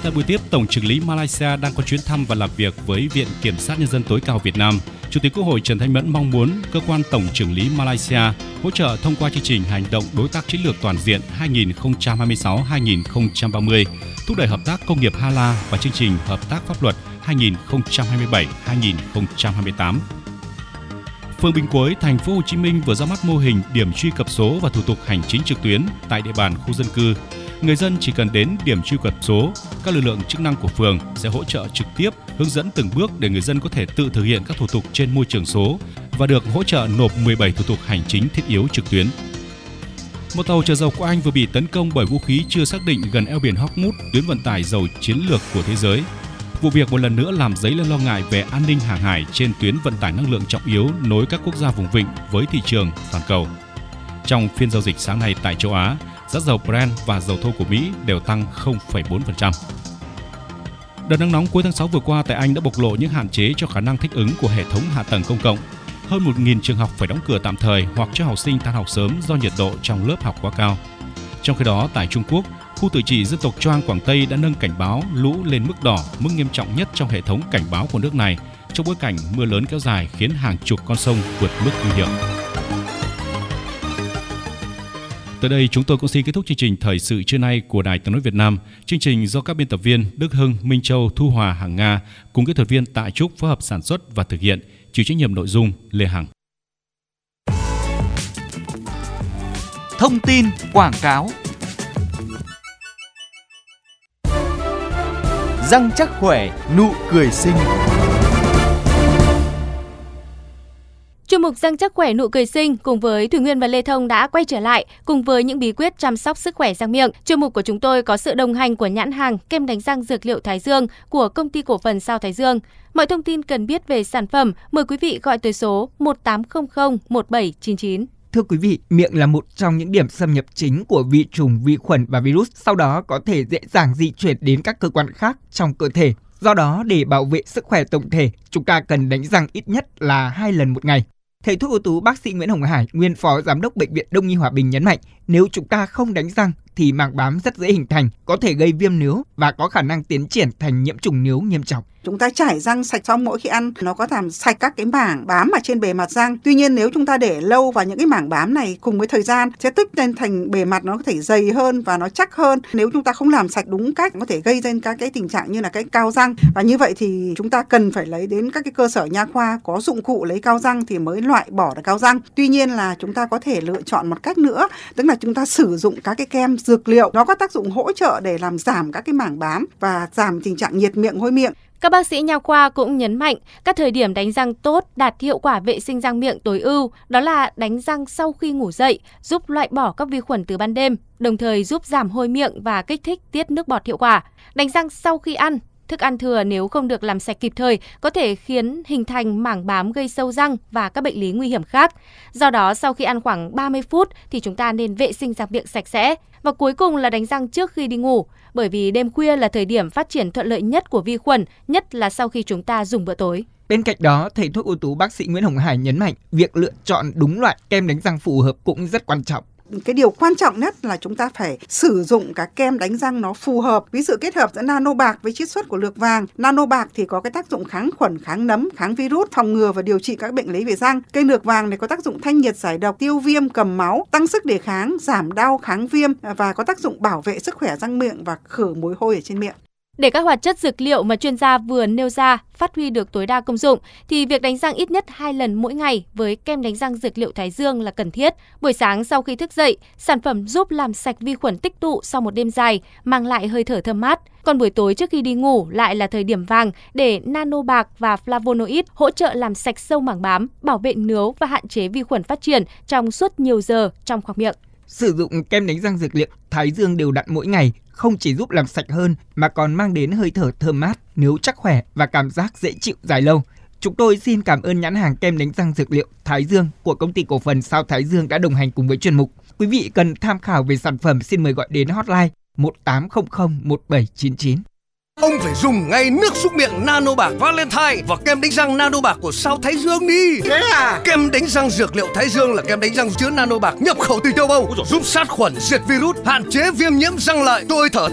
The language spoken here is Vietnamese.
Tại buổi tiếp, Tổng Chưởng lý Malaysia đang có chuyến thăm và làm việc với Viện Kiểm sát Nhân dân tối cao Việt Nam. Chủ tịch Quốc hội Trần Thanh Mẫn mong muốn cơ quan Tổng Chưởng lý Malaysia hỗ trợ thông qua chương trình hành động đối tác chiến lược toàn diện 2026-2030, thúc đẩy hợp tác công nghiệp Hala và chương trình hợp tác pháp luật 2027-2028. Phường Bình Quế, thành phố Hồ Chí Minh vừa ra mắt mô hình điểm truy cập số và thủ tục hành chính trực tuyến tại địa bàn khu dân cư. Người dân chỉ cần đến điểm truy cập số, các lực lượng chức năng của phường sẽ hỗ trợ trực tiếp, hướng dẫn từng bước để người dân có thể tự thực hiện các thủ tục trên môi trường số và được hỗ trợ nộp 17 thủ tục hành chính thiết yếu trực tuyến. Một tàu chở dầu của Anh vừa bị tấn công bởi vũ khí chưa xác định gần eo biển Hormuz, tuyến vận tải dầu chiến lược của thế giới. Vụ việc một lần nữa làm dấy lên lo ngại về an ninh hàng hải trên tuyến vận tải năng lượng trọng yếu nối các quốc gia vùng vịnh với thị trường toàn cầu. Trong phiên giao dịch sáng nay tại châu Á, giá dầu Brent và dầu thô của Mỹ đều tăng 0,4%. Đợt nắng nóng cuối tháng 6 vừa qua tại Anh đã bộc lộ những hạn chế cho khả năng thích ứng của hệ thống hạ tầng công cộng. Hơn 1.000 trường học phải đóng cửa tạm thời hoặc cho học sinh tan học sớm do nhiệt độ trong lớp học quá cao. Trong khi đó, tại Trung Quốc, khu tự trị dân tộc Choang Quảng Tây đã nâng cảnh báo lũ lên mức đỏ, mức nghiêm trọng nhất trong hệ thống cảnh báo của nước này, trong bối cảnh mưa lớn kéo dài khiến hàng chục con sông vượt mức nguy hiểm. Tới đây chúng tôi cũng xin kết thúc chương trình Thời sự trưa nay của Đài Tiếng nói Việt Nam. Chương trình do các biên tập viên Đức Hưng, Minh Châu, Thu Hòa, Hằng Nga cùng kỹ thuật viên Tạ Trúc phối hợp sản xuất và thực hiện, chịu trách nhiệm nội dung Lê Hằng. Thông tin quảng cáo. Răng chắc khỏe, nụ cười xinh. Chuyên mục Răng chắc khỏe nụ cười xinh cùng với Thủy Nguyên và Lê Thông đã quay trở lại cùng với những bí quyết chăm sóc sức khỏe răng miệng. Chuyên mục của chúng tôi có sự đồng hành của nhãn hàng kem đánh răng dược liệu Thái Dương của công ty cổ phần Sao Thái Dương. Mọi thông tin cần biết về sản phẩm, mời quý vị gọi tới số 1800 1799. Thưa quý vị, miệng là một trong những điểm xâm nhập chính của vi trùng, vi khuẩn và virus, sau đó có thể dễ dàng di chuyển đến các cơ quan khác trong cơ thể. Do đó, để bảo vệ sức khỏe tổng thể, chúng ta cần đánh răng ít nhất là 2 lần một ngày. Thầy thuốc ưu tú bác sĩ Nguyễn Hồng Hải, nguyên phó giám đốc Bệnh viện Đông y Hòa Bình nhấn mạnh, nếu chúng ta không đánh răng thì màng bám rất dễ hình thành, có thể gây viêm nướu và có khả năng tiến triển thành nhiễm trùng nướu nghiêm trọng. Chúng ta chải răng sạch sau mỗi khi ăn, nó có làm sạch các cái mảng bám ở trên bề mặt răng. Tuy nhiên nếu chúng ta để lâu và những cái mảng bám này cùng với thời gian sẽ tích lên thành bề mặt nó có thể dày hơn và nó chắc hơn. Nếu chúng ta không làm sạch đúng cách có thể gây ra các cái tình trạng như là cái cao răng. Và như vậy thì chúng ta cần phải lấy đến các cái cơ sở nha khoa có dụng cụ lấy cao răng thì mới loại bỏ được cao răng. Tuy nhiên là chúng ta có thể lựa chọn một cách nữa, tức là chúng ta sử dụng các cái kem dược liệu. Nó có tác dụng hỗ trợ để làm giảm các cái mảng bám và giảm tình trạng nhiệt miệng, hôi miệng. Các bác sĩ nha khoa cũng nhấn mạnh các thời điểm đánh răng tốt đạt hiệu quả vệ sinh răng miệng tối ưu, đó là đánh răng sau khi ngủ dậy, giúp loại bỏ các vi khuẩn từ ban đêm, đồng thời giúp giảm hôi miệng và kích thích tiết nước bọt hiệu quả. Đánh răng sau khi ăn, thức ăn thừa nếu không được làm sạch kịp thời có thể khiến hình thành mảng bám gây sâu răng và các bệnh lý nguy hiểm khác. Do đó, sau khi ăn khoảng 30 phút thì chúng ta nên vệ sinh răng miệng sạch sẽ. Và cuối cùng là đánh răng trước khi đi ngủ, bởi vì đêm khuya là thời điểm phát triển thuận lợi nhất của vi khuẩn, nhất là sau khi chúng ta dùng bữa tối. Bên cạnh đó, thầy thuốc ưu tú bác sĩ Nguyễn Hồng Hải nhấn mạnh việc lựa chọn đúng loại kem đánh răng phù hợp cũng rất quan trọng. Cái điều quan trọng nhất là chúng ta phải sử dụng cái kem đánh răng nó phù hợp. Ví dụ kết hợp giữa nano bạc với chiết xuất của lược vàng. Nano bạc thì có cái tác dụng kháng khuẩn, kháng nấm, kháng virus, phòng ngừa và điều trị các bệnh lý về răng. Cây lược vàng này có tác dụng thanh nhiệt, giải độc, tiêu viêm, cầm máu, tăng sức đề kháng, giảm đau, kháng viêm và có tác dụng bảo vệ sức khỏe răng miệng và khử mùi hôi ở trên miệng. Để các hoạt chất dược liệu mà chuyên gia vừa nêu ra phát huy được tối đa công dụng thì việc đánh răng ít nhất 2 lần mỗi ngày với kem đánh răng dược liệu Thái Dương là cần thiết. Buổi sáng sau khi thức dậy, sản phẩm giúp làm sạch vi khuẩn tích tụ sau một đêm dài, mang lại hơi thở thơm mát. Còn buổi tối trước khi đi ngủ lại là thời điểm vàng để nano bạc và flavonoid hỗ trợ làm sạch sâu mảng bám, bảo vệ nướu và hạn chế vi khuẩn phát triển trong suốt nhiều giờ trong khoang miệng. Sử dụng kem đánh răng dược liệu Thái Dương đều đặn mỗi ngày không chỉ giúp làm sạch hơn mà còn mang đến hơi thở thơm mát, nướu chắc khỏe và cảm giác dễ chịu dài lâu. Chúng tôi xin cảm ơn nhãn hàng kem đánh răng dược liệu Thái Dương của công ty cổ phần Sao Thái Dương đã đồng hành cùng với chuyên mục. Quý vị cần tham khảo về sản phẩm xin mời gọi đến hotline 1800 1799. Ông phải dùng ngay nước súc miệng nano bạc Valentine và kem đánh răng nano bạc của Sao Thái Dương đi. Thế à? Kem đánh răng dược liệu Thái Dương là kem đánh răng chứa nano bạc nhập khẩu từ châu Âu, giúp sát khuẩn, diệt virus, hạn chế viêm nhiễm răng lợi. Tôi thở